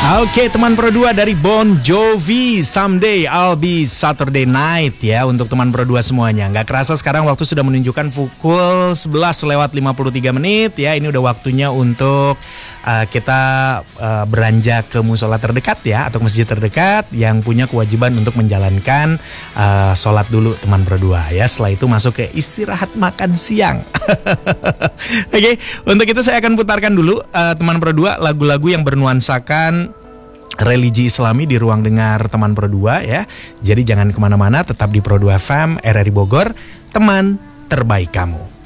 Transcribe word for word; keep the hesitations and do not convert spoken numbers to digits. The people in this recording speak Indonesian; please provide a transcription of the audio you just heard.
Oke, teman Pro dua dari Bon Jovi, Someday I'll Be Saturday Night ya untuk teman Pro dua semuanya. Nggak kerasa sekarang waktu sudah menunjukkan pukul sebelas lewat lima puluh tiga menit ya. Ini udah waktunya untuk uh, kita uh, beranjak ke musola terdekat ya, atau masjid terdekat yang punya kewajiban untuk menjalankan uh, sholat dulu teman Pro dua ya. Setelah itu masuk ke istirahat makan siang. Oke, untuk itu saya akan putarkan dulu uh, teman Pro dua lagu-lagu yang bernuansakan religi Islami di ruang dengar teman Pro dua ya. Jadi jangan kemana-mana, tetap di Pro dua F M R R I Bogor, teman terbaik kamu.